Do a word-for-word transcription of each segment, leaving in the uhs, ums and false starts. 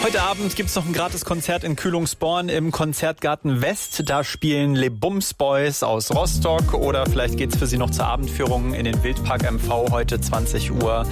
Heute Abend gibt's noch ein Gratiskonzert in Kühlungsborn im Konzertgarten West. Da spielen Le Bums Boys aus Rostock. Oder vielleicht geht's für Sie noch zur Abendführung in den Wildpark M V heute zwanzig Uhr.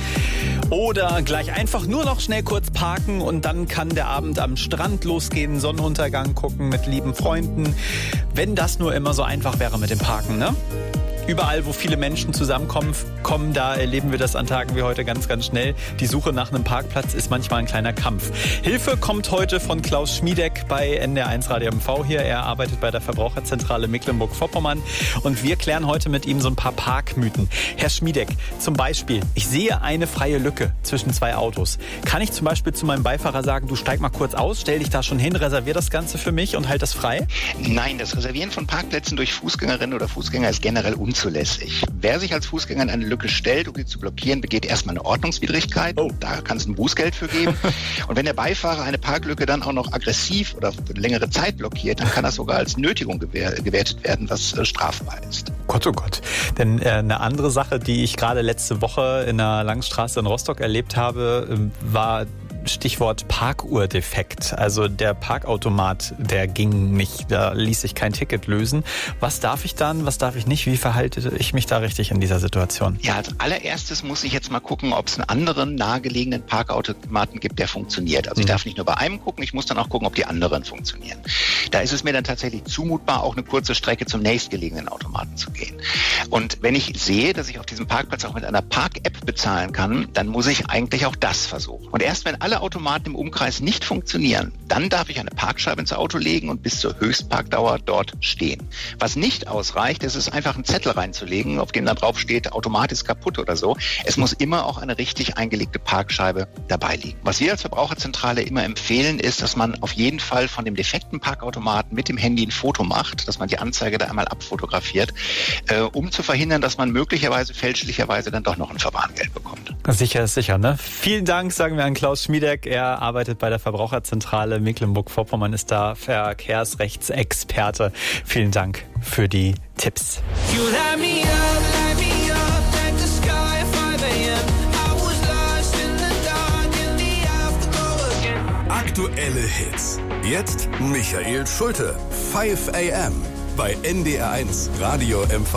Oder gleich einfach nur noch schnell kurz parken und dann kann der Abend am Strand losgehen, Sonnenuntergang gucken mit lieben Freunden. Wenn das nur immer so einfach wäre mit dem Parken, ne? Überall, wo viele Menschen zusammenkommen, kommen, da erleben wir das an Tagen wie heute ganz, ganz schnell. Die Suche nach einem Parkplatz ist manchmal ein kleiner Kampf. Hilfe kommt heute von Klaus Schmiedeck bei N D R eins Radio M V hier. Er arbeitet bei der Verbraucherzentrale Mecklenburg-Vorpommern und wir klären heute mit ihm so ein paar Parkmythen. Herr Schmiedeck, zum Beispiel, ich sehe eine freie Lücke zwischen zwei Autos. Kann ich zum Beispiel zu meinem Beifahrer sagen, du steig mal kurz aus, stell dich da schon hin, reservier das Ganze für mich und halt das frei? Nein, das Reservieren von Parkplätzen durch Fußgängerinnen oder Fußgänger ist generell unzulässig. Unzulässig. Wer sich als Fußgänger in eine Lücke stellt, um sie zu blockieren, begeht erstmal eine Ordnungswidrigkeit. Oh. Da kann es ein Bußgeld für geben. Und wenn der Beifahrer eine Parklücke dann auch noch aggressiv oder für längere Zeit blockiert, dann kann das sogar als Nötigung gewähr- gewertet werden, was äh, strafbar ist. Gott, oh Gott. Denn äh, eine andere Sache, die ich gerade letzte Woche in einer Langstraße in Rostock erlebt habe, äh, war Stichwort Parkuhrdefekt. Also der Parkautomat, der ging nicht, da ließ sich kein Ticket lösen. Was darf ich dann, was darf ich nicht? Wie verhalte ich mich da richtig in dieser Situation? Ja, als allererstes muss ich jetzt mal gucken, ob es einen anderen nahegelegenen Parkautomaten gibt, der funktioniert. Also ich darf nicht nur bei einem gucken, ich muss dann auch gucken, ob die anderen funktionieren. Da ist es mir dann tatsächlich zumutbar, auch eine kurze Strecke zum nächstgelegenen Automaten zu gehen. Und wenn ich sehe, dass ich auf diesem Parkplatz auch mit einer Park-App bezahlen kann, dann muss ich eigentlich auch das versuchen. Und erst wenn alle Automaten im Umkreis nicht funktionieren, dann darf ich eine Parkscheibe ins Auto legen und bis zur Höchstparkdauer dort stehen. Was nicht ausreicht, ist es einfach einen Zettel reinzulegen, auf dem da drauf steht, Automat ist kaputt oder so. Es muss immer auch eine richtig eingelegte Parkscheibe dabei liegen. Was wir als Verbraucherzentrale immer empfehlen, ist, dass man auf jeden Fall von dem defekten Parkautomaten mit dem Handy ein Foto macht, dass man die Anzeige da einmal abfotografiert, äh, um zu verhindern, dass man möglicherweise fälschlicherweise dann doch noch ein Verwarngeld bekommt. Sicher ist sicher, ne? Vielen Dank, sagen wir an Klaus Schmiedeck. Er arbeitet bei der Verbraucherzentrale Mecklenburg-Vorpommern, ist da Verkehrsrechtsexperte. Vielen Dank für die Tipps. Aktuelle Hits. Jetzt Michael Schulte. fünf a m bei N D R eins Radio M V.